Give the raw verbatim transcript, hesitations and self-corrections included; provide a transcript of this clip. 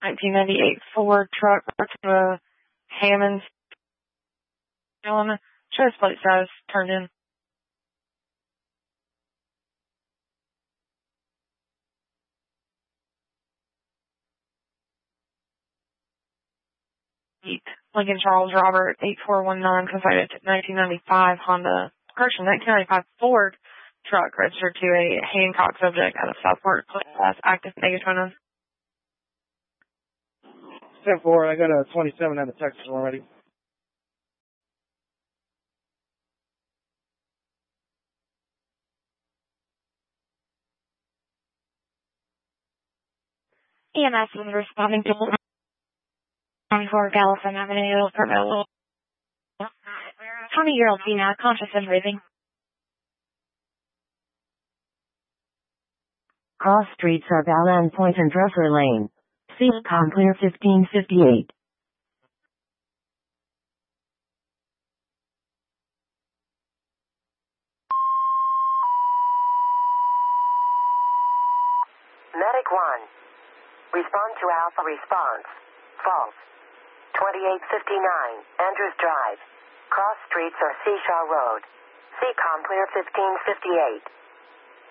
nineteen ninety-eight Ford truck to a Hammond. Show us plate size turned in. Lincoln Charles Robert eight four one nine provided nineteen ninety-five Honda, correction, nineteen ninety-five Ford truck registered to a Hancock subject out of Southport, class active negative. ten four, I got a twenty-seven out of Texas already. E M S was responding to twenty-four Gallifin Avenue, Purville. twenty-year-old female, conscious and breathing. Cross streets are Ballan Point and Dresser Lane. C COM clear fifteen fifty-eight. Medic one. Respond to Alpha response. False. twenty-eight fifty-nine, Andrews Drive. Cross streets are Seashore Road. C COM clear fifteen fifty-eight.